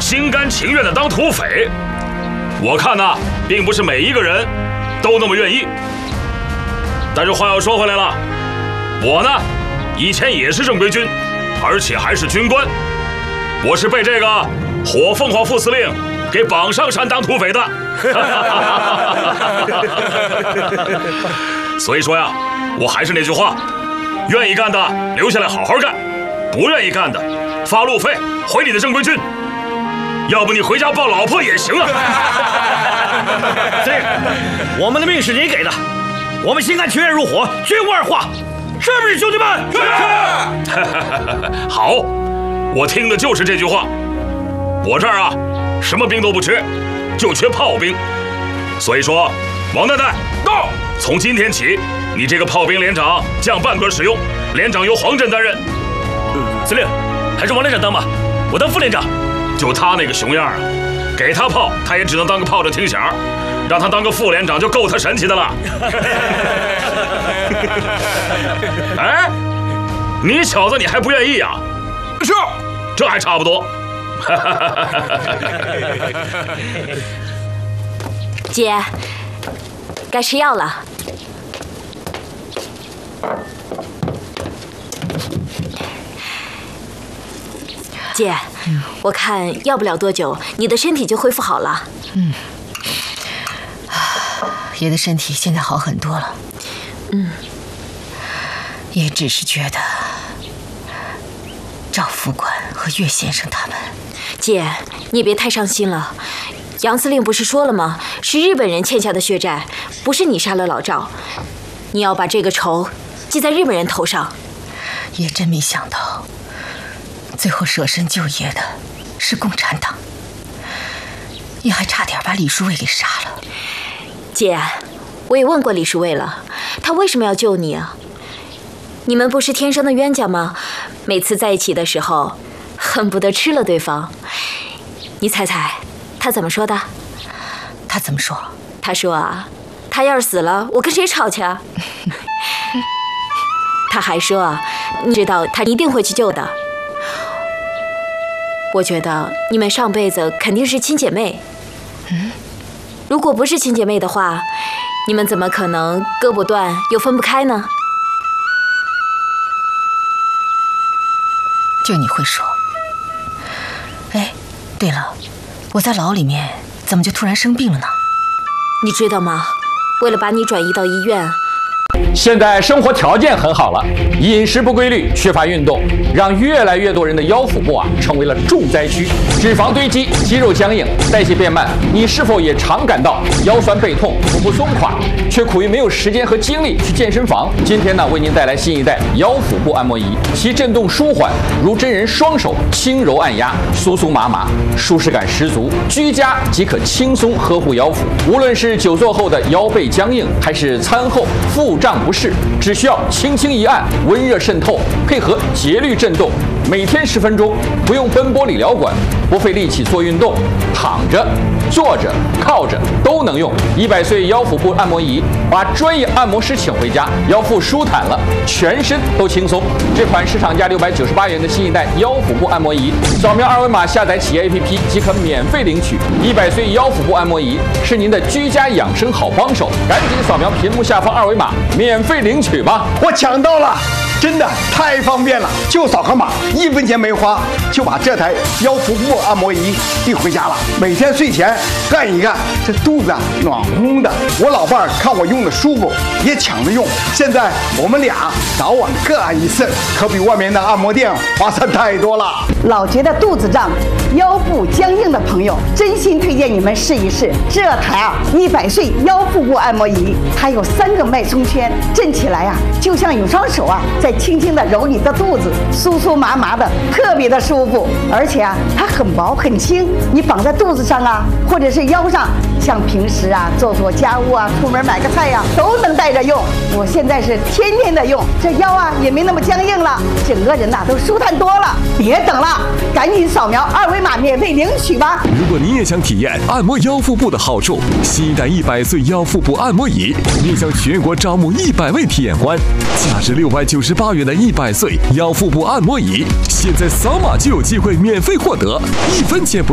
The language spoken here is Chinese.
心甘情愿的当土匪。我看呐，并不是每一个人都那么愿意。但是话又说回来了，我呢，以前也是正规军，而且还是军官。我是被这个火凤凰副司令给绑上山当土匪的。所以说呀，我还是那句话，愿意干的留下来好好干，不愿意干的发路费回你的正规军，要不你回家抱老婆也行啊。 司令，我们的命是你给的，我们心甘情愿入伙，绝无二话，是不是兄弟们？ 是。好，我听的就是这句话。我这儿啊，什么兵都不缺，就缺炮兵。所以说，王蛋蛋，到！从今天起，你这个炮兵连长降半格使用，连长由黄震担任。 司令，还是王连长当吧，我当副连长。 就他那个熊样啊，给他炮，他也只能当个炮仗听响，让他当个副连长就够他神气的了。哎，你小子你还不愿意啊？ 是， 这还差不多。 姐，该吃药了。姐，我看要不了多久，你的身体就恢复好了。 爷的身体现在好很多了。也只是觉得赵副官和岳先生他们…… 姐，你也别太伤心了。杨司令不是说了吗？是日本人欠下的血债，不是你杀了老赵。你要把这个仇记在日本人头上。 也真没想到，最后舍身救爷的是共产党，也还差点把李书卫给杀了。 姐，我也问过李书卫了，他为什么要救你啊？你们不是天生的冤家吗？每次在一起的时候，恨不得吃了对方。你猜猜，他怎么说的？ 他怎么说？ 他说啊，他要是死了，我跟谁吵去啊？他还说啊，你知道他一定会去救的。我觉得你们上辈子肯定是亲姐妹。如果不是亲姐妹的话，你们怎么可能割不断又分不开呢？ 就你会说。哎，对了，我在牢里面怎么就突然生病了呢？ 你知道吗？为了把你转移到医院， 现在生活条件很好了，饮食不规律，缺乏运动，让越来越多人的腰腹部成为了重灾区，脂肪堆积，肌肉僵硬，代谢变慢。你是否也常感到腰酸背痛、腹部松垮，却苦于没有时间和精力去健身房？今天呢，为您带来新一代腰腹部按摩仪，其震动舒缓，如真人双手轻柔按压，酥酥麻麻，舒适感十足，居家即可轻松呵护腰腹。无论是久坐后的腰背僵硬，还是餐后腹胀不适，只需要轻轻一按，温热渗透，配合节律震动，每天10分钟，不用奔波理疗馆，不费力气做运动，躺着、坐着、靠着都能用。100岁腰腹部按摩仪，把专业按摩师请回家，腰腹舒坦了，全身都轻松。这款市场价698元的新一代腰腹部按摩仪，扫描2维码下载企业 APP 即可免费领取。100岁腰腹部按摩仪是您的居家养生好帮手，赶紧扫描屏幕下方2维码，免费领取吧！ 我抢到了，真的太方便了，就扫个码，1分钱没花，就把这台腰腹部按摩仪递回家了。每天睡前干一干，这肚子暖烘烘的。我老伴儿看我用的舒服，也抢着用。现在我们俩早晚各按1次，可比外面的按摩店划算太多了。 老觉得肚子胀、腰部僵硬的朋友，真心推荐你们试一试这台100岁腰腹部按摩仪。它有3个脉冲圈，震起来就像有双手在轻轻地揉你的肚子，酥酥麻麻的，特别的舒服。而且它很薄很轻，你绑在肚子上或者是腰上，像平时做家务出门买个菜都能带着用。我现在是天天的用，这腰也没那么僵硬了，整个人都舒坦多了。别等了，赶紧扫描2维码免费领取吧。 如果你也想体验按摩腰腹部的好处，新一代100岁腰腹部按摩仪面向全国招募100位体验官，价值698元的100岁腰腹部按摩仪，现在扫码就有机会免费获得，1分钱不